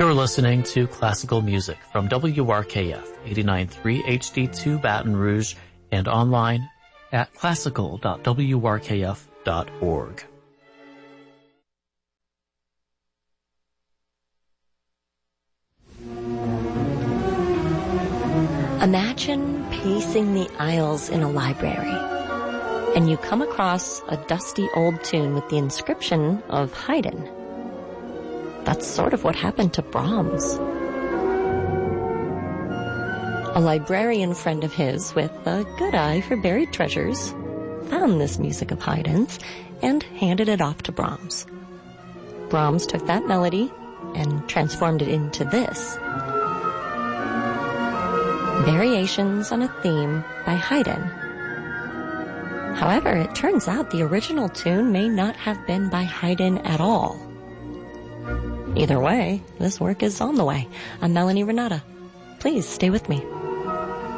You're listening to classical music from WRKF 89.3 HD2 Baton Rouge and online at classical.wrkf.org. Imagine pacing the aisles in a library, and you come across a dusty old tune with the inscription of Haydn. That's sort of what happened to Brahms. A librarian friend of his with a good eye for buried treasures found this music of Haydn's and handed it off to Brahms. Brahms took that melody and transformed it into this. Variations on a Theme by Haydn. However, it turns out the original tune may not have been by Haydn at all. Either way, this work is on the way. I'm Melanie Renata. Please stay with me.